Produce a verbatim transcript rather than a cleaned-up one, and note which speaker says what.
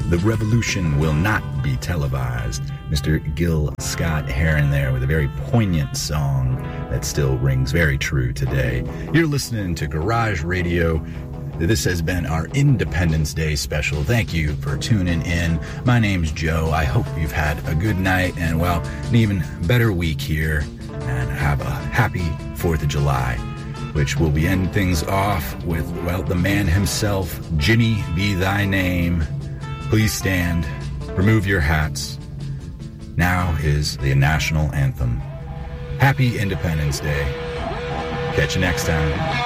Speaker 1: The revolution will not be televised. Mister Gil Scott-Heron there with a very poignant song that still rings very true today. You're listening to Garage Radio. This has been our Independence Day special. Thank you for tuning in. My name's Joe. I hope you've had a good night and, well, an even better week here. And have a happy fourth of July, which will be ending things off with, well, the man himself, Jimmy Be Thy Name. Please stand. Remove your hats. Now is the national anthem. Happy Independence Day. Catch you next time.